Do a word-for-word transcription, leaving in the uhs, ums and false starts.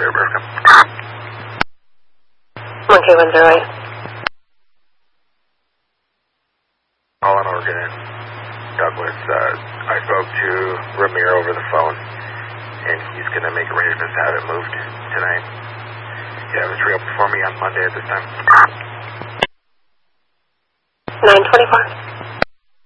Monkey one zero eight. All in Oregon, Douglas. Uh, I spoke to Ramir over the phone, and he's going to make arrangements to have it moved tonight. You have a trio for me on Monday at this time. nine twenty-four.